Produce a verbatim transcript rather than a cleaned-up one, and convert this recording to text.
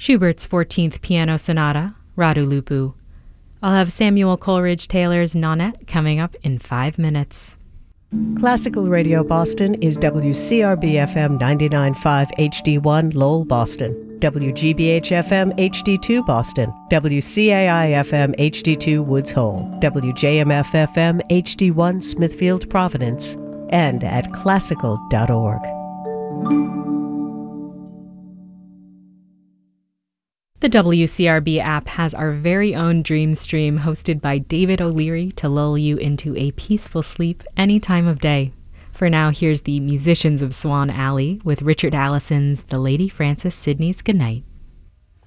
Schubert's fourteenth Piano Sonata, Radu Lupu. I'll have Samuel Coleridge Taylor's Nonette coming up in five minutes. Classical Radio Boston is W C R B F M ninety-nine point five H D one Lowell, Boston, W G B H F M H D two Boston, W C A I F M H D two Woods Hole, W J M F F M H D one Smithfield, Providence, and at classical dot org. The W C R B app has our very own Dream Stream hosted by David O'Leary to lull you into a peaceful sleep any time of day. For now, here's the Musicians of Swan Alley with Richard Allison's The Lady Frances Sidney's Goodnight.